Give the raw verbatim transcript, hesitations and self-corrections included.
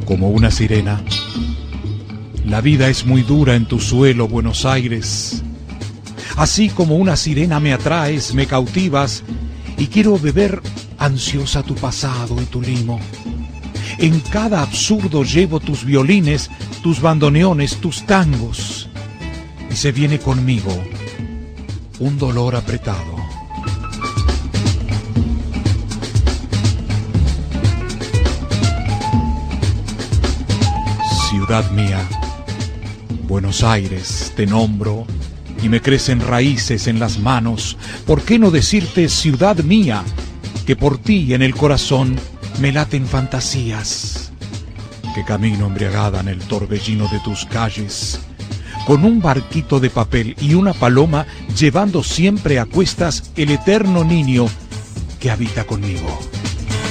como una sirena. La vida es muy dura en tu suelo, Buenos Aires. Así como una sirena me atraes, me cautivas, y quiero beber ansiosa tu pasado y tu limo. En cada absurdo llevo tus violines, tus bandoneones, tus tangos, y se viene conmigo un dolor apretado. Ciudad mía, Buenos Aires, te nombro y me crecen raíces en las manos. ¿Por qué no decirte ciudad mía, que por ti en el corazón me laten fantasías? Que camino embriagada en el torbellino de tus calles, con un barquito de papel y una paloma, llevando siempre a cuestas el eterno niño que habita conmigo.